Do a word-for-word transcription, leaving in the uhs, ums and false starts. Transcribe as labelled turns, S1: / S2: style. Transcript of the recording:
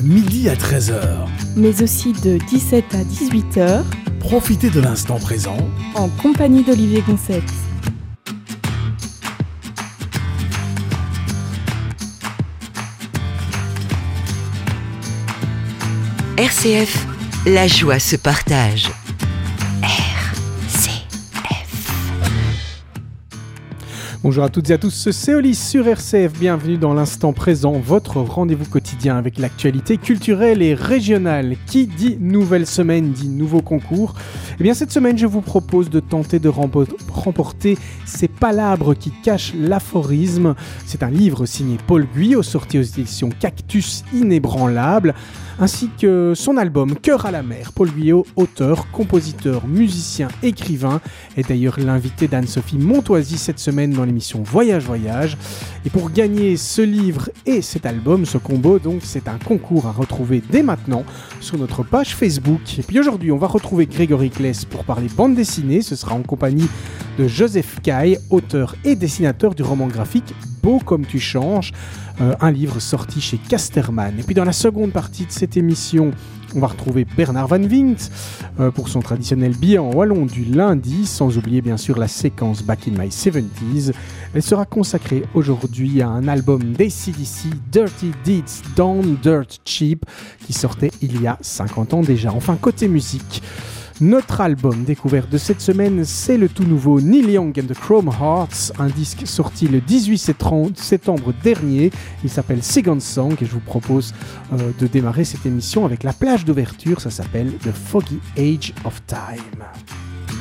S1: midi à treize heures.
S2: Mais aussi de dix-sept à dix-huit heures.
S1: Profitez de l'instant présent
S2: en compagnie d'Olivier Goncept.
S3: R C F, la joie se partage. R C F.
S4: Bonjour à toutes et à tous, c'est Oli sur R C F. Bienvenue dans l'instant présent, votre rendez-vous quotidien avec l'actualité culturelle et régionale. Qui dit nouvelle semaine dit nouveau concours. Eh bien cette semaine, je vous propose de tenter de remporter Ces palabres qui cachent l'aphorisme. C'est un livre signé Paul Guyot, sorti aux éditions Cactus Inébranlable, ainsi que son album Cœur à la mer. Paul Guyot, auteur, compositeur, musicien, écrivain, est d'ailleurs l'invité d'Anne-Sophie Montoisy cette semaine dans l'émission Voyage Voyage. Et pour gagner ce livre et cet album, ce combo, donc c'est un concours à retrouver dès maintenant sur notre page Facebook. Et puis aujourd'hui, on va retrouver Grégory Claes pour parler bande dessinée. Ce sera en compagnie de Joseph Caille, auteur et dessinateur du roman graphique Beau comme tu changes, euh, un livre sorti chez Casterman. Et puis dans la seconde partie de cette émission, on va retrouver Bernard Van Vingt euh, pour son traditionnel billet en wallon du lundi, sans oublier bien sûr la séquence Back in My seventies. Elle sera consacrée aujourd'hui à un album d'A C D C, Dirty Deeds Done Dirt Cheap, qui sortait il y a cinquante ans déjà. Enfin, côté musique, notre album découvert de cette semaine, c'est le tout nouveau Neil Young and the Chrome Hearts, un disque sorti le dix-huit septembre dernier. Il s'appelle Second Song et je vous propose euh, de démarrer cette émission avec la plage d'ouverture. Ça s'appelle The Foggy Age of Time.